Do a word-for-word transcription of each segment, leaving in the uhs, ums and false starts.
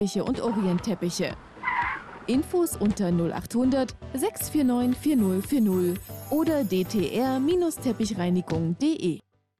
und Orientteppiche. Infos unter null achthundert, sechs vier neun, vier null vier null oder d t r Bindestrich teppichreinigung punkt de.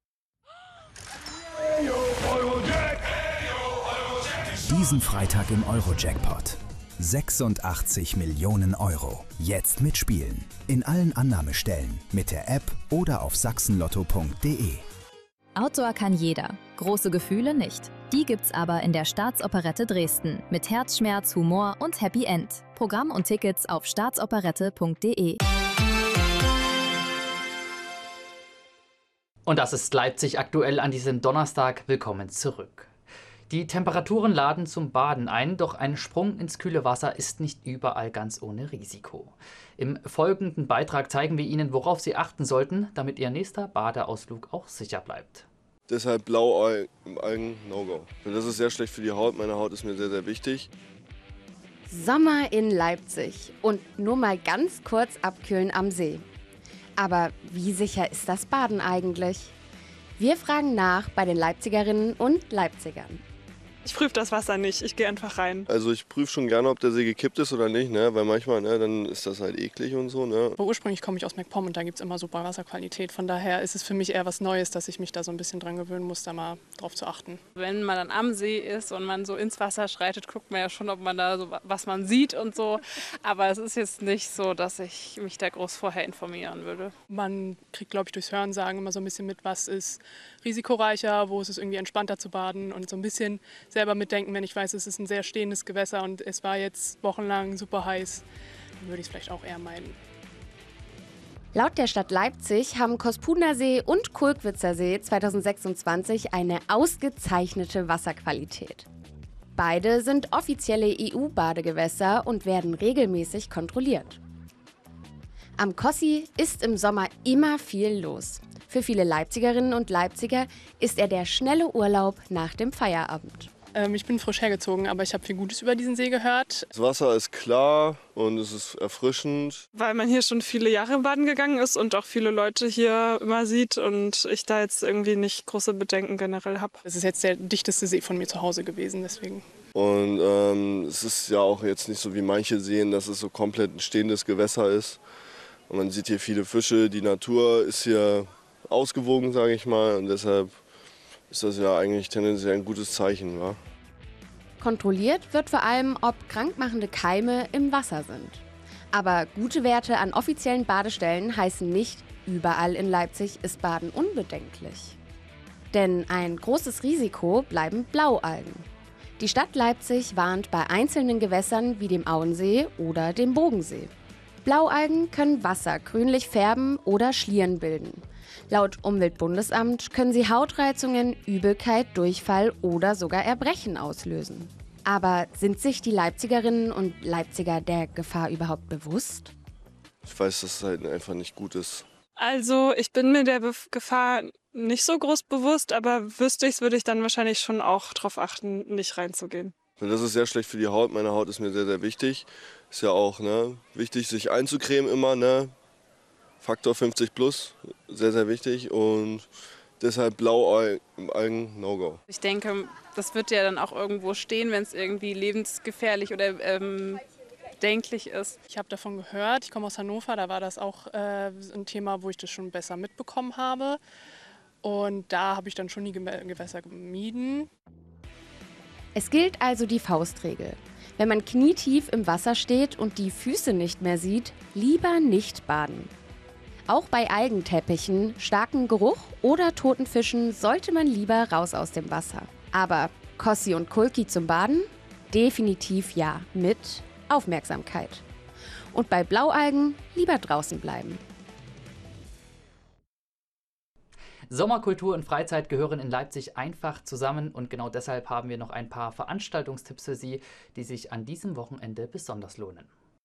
Diesen Freitag im Euro-Jackpot. sechsundachtzig Millionen Euro. Jetzt mitspielen. In allen Annahmestellen, mit der App oder auf sachsenlotto punkt de. Outdoor kann jeder, große Gefühle nicht. Die gibt's aber in der Staatsoperette Dresden mit Herzschmerz, Humor und Happy End. Programm und Tickets auf staatsoperette punkt de. Und das ist Leipzig aktuell an diesem Donnerstag. Willkommen zurück. Die Temperaturen laden zum Baden ein, doch ein Sprung ins kühle Wasser ist nicht überall ganz ohne Risiko. Im folgenden Beitrag zeigen wir Ihnen, worauf Sie achten sollten, damit Ihr nächster Badeausflug auch sicher bleibt. Deshalb Blaualgen, No-Go. Das ist sehr schlecht für die Haut. Meine Haut ist mir sehr, sehr wichtig. Sommer in Leipzig und nur mal ganz kurz abkühlen am See. Aber wie sicher ist das Baden eigentlich? Wir fragen nach bei den Leipzigerinnen und Leipzigern. Ich prüfe das Wasser nicht, ich gehe einfach rein. Also ich prüfe schon gerne, ob der See gekippt ist oder nicht, ne? Weil manchmal, ne, dann ist das halt eklig und so. Ne? Aber ursprünglich komme ich aus MacPom und da gibt es immer super Wasserqualität. Von daher ist es für mich eher was Neues, dass ich mich da so ein bisschen dran gewöhnen muss, da mal drauf zu achten. Wenn man dann am See ist und man so ins Wasser schreitet, guckt man ja schon, ob man da so was man sieht und so. Aber es ist jetzt nicht so, dass ich mich da groß vorher informieren würde. Man kriegt, glaube ich, durchs Hörensagen immer so ein bisschen mit, was ist risikoreicher, wo ist es irgendwie entspannter zu baden und so ein bisschen selber mitdenken, wenn ich weiß, es ist ein sehr stehendes Gewässer und es war jetzt wochenlang super heiß, dann würde ich es vielleicht auch eher meiden. Laut der Stadt Leipzig haben Kospuner See und Kulkwitzer See zweitausendsechsundzwanzig eine ausgezeichnete Wasserqualität. Beide sind offizielle E U-Badegewässer und werden regelmäßig kontrolliert. Am Kossi ist im Sommer immer viel los. Für viele Leipzigerinnen und Leipziger ist er der schnelle Urlaub nach dem Feierabend. Ähm, ich bin frisch hergezogen, aber ich habe viel Gutes über diesen See gehört. Das Wasser ist klar und es ist erfrischend. Weil man hier schon viele Jahre baden gegangen ist und auch viele Leute hier immer sieht und ich da jetzt irgendwie nicht große Bedenken generell habe. Es ist jetzt der dichteste See von mir zu Hause gewesen, deswegen. Und ähm, es ist ja auch jetzt nicht so wie manche sehen, dass es so komplett ein stehendes Gewässer ist. Und man sieht hier viele Fische, die Natur ist hier ausgewogen, sage ich mal. Und deshalb ist das ja eigentlich tendenziell ein gutes Zeichen. Wa? Kontrolliert wird vor allem, ob krankmachende Keime im Wasser sind. Aber gute Werte an offiziellen Badestellen heißen nicht, überall in Leipzig ist Baden unbedenklich. Denn ein großes Risiko bleiben Blaualgen. Die Stadt Leipzig warnt bei einzelnen Gewässern wie dem Auensee oder dem Bogensee. Blaualgen können Wasser grünlich färben oder Schlieren bilden. Laut Umweltbundesamt können sie Hautreizungen, Übelkeit, Durchfall oder sogar Erbrechen auslösen. Aber sind sich die Leipzigerinnen und Leipziger der Gefahr überhaupt bewusst? Ich weiß, dass es halt einfach nicht gut ist. Also ich bin mir der Be- Gefahr nicht so groß bewusst, aber wüsste ich es, würde ich dann wahrscheinlich schon auch darauf achten, nicht reinzugehen. Das ist sehr schlecht für die Haut. Meine Haut ist mir sehr, sehr wichtig. Ist ja auch ne, wichtig, sich einzucremen immer. Ne? Faktor fünfzig plus, sehr, sehr wichtig. Und deshalb Blaualgen, No-Go. Ich denke, das wird ja dann auch irgendwo stehen, wenn es irgendwie lebensgefährlich oder ähm, bedenklich ist. Ich habe davon gehört, ich komme aus Hannover, da war das auch äh, ein Thema, wo ich das schon besser mitbekommen habe. Und da habe ich dann schon die Gewässer gemieden. Es gilt also die Faustregel. Wenn man knietief im Wasser steht und die Füße nicht mehr sieht, lieber nicht baden. Auch bei Algenteppichen, starkem Geruch oder toten Fischen sollte man lieber raus aus dem Wasser. Aber Kossi und Kulki zum Baden? Definitiv ja, mit Aufmerksamkeit. Und bei Blaualgen lieber draußen bleiben. Sommerkultur und Freizeit gehören in Leipzig einfach zusammen und genau deshalb haben wir noch ein paar Veranstaltungstipps für Sie, die sich an diesem Wochenende besonders lohnen.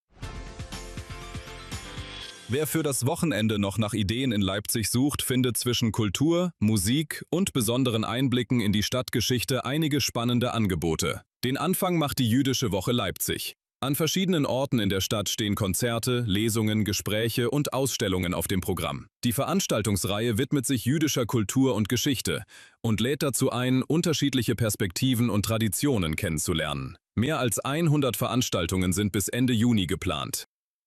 Wer für das Wochenende noch nach Ideen in Leipzig sucht, findet zwischen Kultur, Musik und besonderen Einblicken in die Stadtgeschichte einige spannende Angebote. Den Anfang macht die Jüdische Woche Leipzig. An verschiedenen Orten in der Stadt stehen Konzerte, Lesungen, Gespräche und Ausstellungen auf dem Programm. Die Veranstaltungsreihe widmet sich jüdischer Kultur und Geschichte und lädt dazu ein, unterschiedliche Perspektiven und Traditionen kennenzulernen. Mehr als hundert Veranstaltungen sind bis Ende Juni geplant.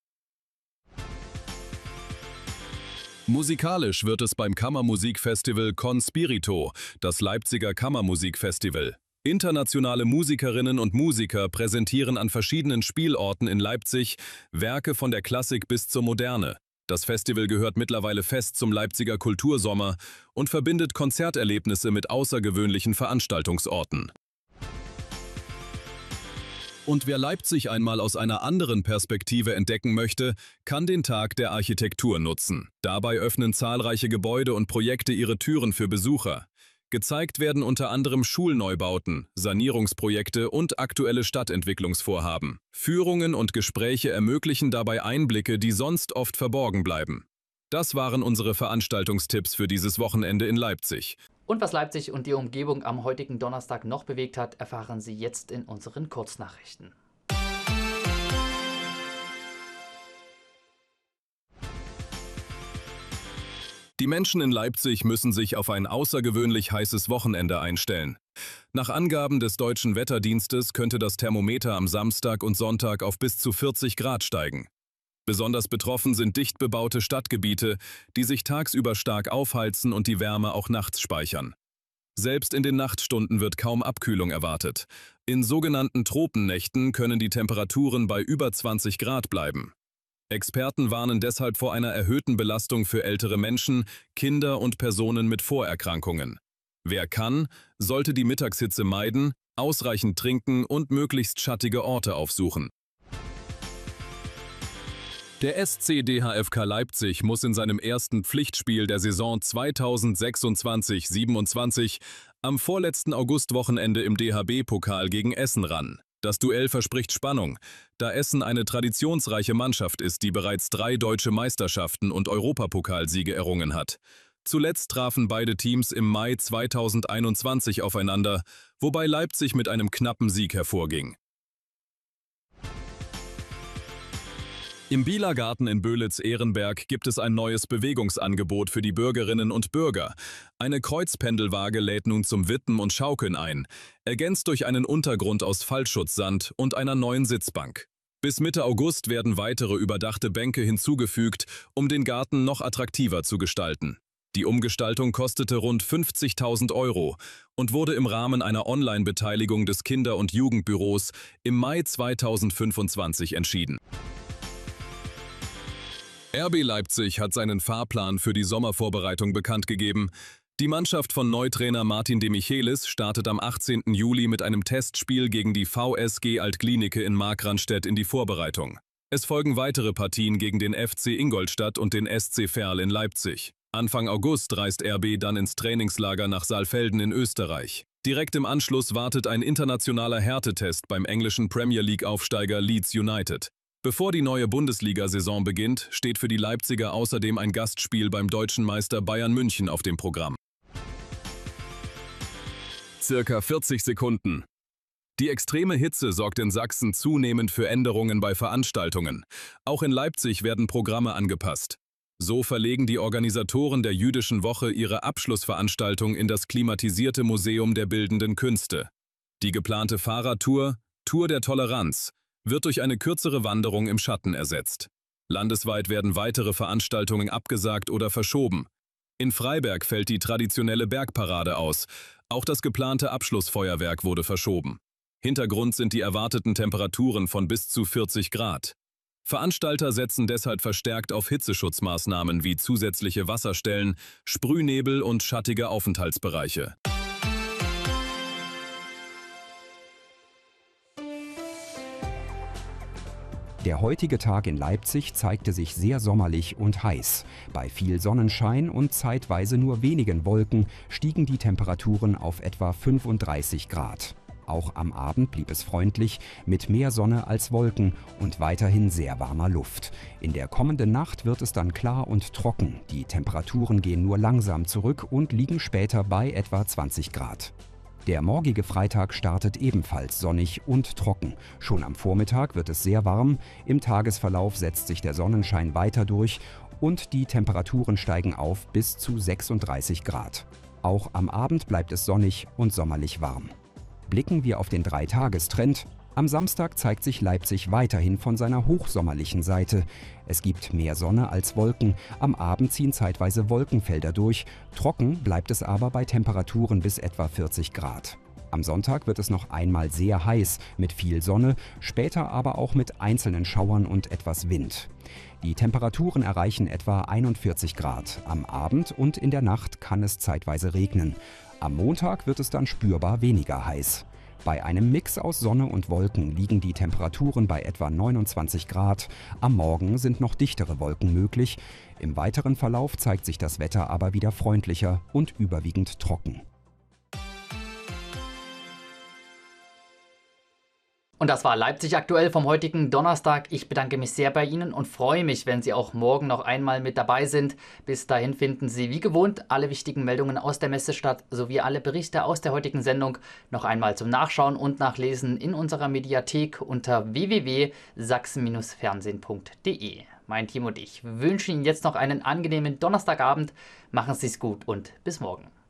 Musikalisch wird es beim Kammermusikfestival Con Spirito, das Leipziger Kammermusikfestival. Internationale Musikerinnen und Musiker präsentieren an verschiedenen Spielorten in Leipzig Werke von der Klassik bis zur Moderne. Das Festival gehört mittlerweile fest zum Leipziger Kultursommer und verbindet Konzerterlebnisse mit außergewöhnlichen Veranstaltungsorten. Und wer Leipzig einmal aus einer anderen Perspektive entdecken möchte, kann den Tag der Architektur nutzen. Dabei öffnen zahlreiche Gebäude und Projekte ihre Türen für Besucher. Gezeigt werden unter anderem Schulneubauten, Sanierungsprojekte und aktuelle Stadtentwicklungsvorhaben. Führungen und Gespräche ermöglichen dabei Einblicke, die sonst oft verborgen bleiben. Das waren unsere Veranstaltungstipps für dieses Wochenende in Leipzig. Und was Leipzig und die Umgebung am heutigen Donnerstag noch bewegt hat, erfahren Sie jetzt in unseren Kurznachrichten. Die Menschen in Leipzig müssen sich auf ein außergewöhnlich heißes Wochenende einstellen. Nach Angaben des Deutschen Wetterdienstes könnte das Thermometer am Samstag und Sonntag auf bis zu vierzig Grad steigen. Besonders betroffen sind dicht bebaute Stadtgebiete, die sich tagsüber stark aufheizen und die Wärme auch nachts speichern. Selbst in den Nachtstunden wird kaum Abkühlung erwartet. In sogenannten Tropennächten können die Temperaturen bei über zwanzig Grad bleiben. Experten warnen deshalb vor einer erhöhten Belastung für ältere Menschen, Kinder und Personen mit Vorerkrankungen. Wer kann, sollte die Mittagshitze meiden, ausreichend trinken und möglichst schattige Orte aufsuchen. Der S C D H F K Leipzig muss in seinem ersten Pflichtspiel der Saison zweitausendsechsundzwanzig siebenundzwanzig am vorletzten Augustwochenende im D H B-Pokal gegen Essen ran. Das Duell verspricht Spannung, da Essen eine traditionsreiche Mannschaft ist, die bereits drei deutsche Meisterschaften und Europapokalsiege errungen hat. Zuletzt trafen beide Teams im Mai zweitausendeinundzwanzig aufeinander, wobei Leipzig mit einem knappen Sieg hervorging. Im Bielergarten in Böhlitz-Ehrenberg gibt es ein neues Bewegungsangebot für die Bürgerinnen und Bürger. Eine Kreuzpendelwaage lädt nun zum Wippen und Schaukeln ein, ergänzt durch einen Untergrund aus Fallschutzsand und einer neuen Sitzbank. Bis Mitte August werden weitere überdachte Bänke hinzugefügt, um den Garten noch attraktiver zu gestalten. Die Umgestaltung kostete rund fünfzigtausend Euro und wurde im Rahmen einer Online-Beteiligung des Kinder- und Jugendbüros im Mai zweitausendfünfundzwanzig entschieden. R B Leipzig hat seinen Fahrplan für die Sommervorbereitung bekannt gegeben. Die Mannschaft von Neutrainer Martin de Michelis startet am achtzehnten Juli mit einem Testspiel gegen die V S G Alt-Glienicke in Markranstädt in die Vorbereitung. Es folgen weitere Partien gegen den F C Ingolstadt und den S C Verl in Leipzig. Anfang August reist R B dann ins Trainingslager nach Saalfelden in Österreich. Direkt im Anschluss wartet ein internationaler Härtetest beim englischen Premier League-Aufsteiger Leeds United. Bevor die neue Bundesliga-Saison beginnt, steht für die Leipziger außerdem ein Gastspiel beim deutschen Meister Bayern München auf dem Programm. Circa vierzig Sekunden. Die extreme Hitze sorgt in Sachsen zunehmend für Änderungen bei Veranstaltungen. Auch in Leipzig werden Programme angepasst. So verlegen die Organisatoren der Jüdischen Woche ihre Abschlussveranstaltung in das klimatisierte Museum der Bildenden Künste. Die geplante Fahrradtour, Tour der Toleranz, wird durch eine kürzere Wanderung im Schatten ersetzt. Landesweit werden weitere Veranstaltungen abgesagt oder verschoben. In Freiberg fällt die traditionelle Bergparade aus. Auch das geplante Abschlussfeuerwerk wurde verschoben. Hintergrund sind die erwarteten Temperaturen von bis zu vierzig Grad. Veranstalter setzen deshalb verstärkt auf Hitzeschutzmaßnahmen wie zusätzliche Wasserstellen, Sprühnebel und schattige Aufenthaltsbereiche. Der heutige Tag in Leipzig zeigte sich sehr sommerlich und heiß. Bei viel Sonnenschein und zeitweise nur wenigen Wolken stiegen die Temperaturen auf etwa fünfunddreißig Grad. Auch am Abend blieb es freundlich, mit mehr Sonne als Wolken und weiterhin sehr warmer Luft. In der kommenden Nacht wird es dann klar und trocken. Die Temperaturen gehen nur langsam zurück und liegen später bei etwa zwanzig Grad. Der morgige Freitag startet ebenfalls sonnig und trocken. Schon am Vormittag wird es sehr warm, im Tagesverlauf setzt sich der Sonnenschein weiter durch und die Temperaturen steigen auf bis zu sechsunddreißig Grad. Auch am Abend bleibt es sonnig und sommerlich warm. Blicken wir auf den Dreitagestrend. Am Samstag zeigt sich Leipzig weiterhin von seiner hochsommerlichen Seite. Es gibt mehr Sonne als Wolken. Am Abend ziehen zeitweise Wolkenfelder durch. Trocken bleibt es aber bei Temperaturen bis etwa vierzig Grad. Am Sonntag wird es noch einmal sehr heiß, mit viel Sonne, später aber auch mit einzelnen Schauern und etwas Wind. Die Temperaturen erreichen etwa einundvierzig Grad. Am Abend und in der Nacht kann es zeitweise regnen. Am Montag wird es dann spürbar weniger heiß. Bei einem Mix aus Sonne und Wolken liegen die Temperaturen bei etwa neunundzwanzig Grad. Am Morgen sind noch dichtere Wolken möglich. Im weiteren Verlauf zeigt sich das Wetter aber wieder freundlicher und überwiegend trocken. Und das war Leipzig aktuell vom heutigen Donnerstag. Ich bedanke mich sehr bei Ihnen und freue mich, wenn Sie auch morgen noch einmal mit dabei sind. Bis dahin finden Sie wie gewohnt alle wichtigen Meldungen aus der Messestadt sowie alle Berichte aus der heutigen Sendung noch einmal zum Nachschauen und Nachlesen in unserer Mediathek unter w w w punkt sachsen fernsehen punkt d e. Mein Team und ich wünschen Ihnen jetzt noch einen angenehmen Donnerstagabend. Machen Sie es gut und bis morgen.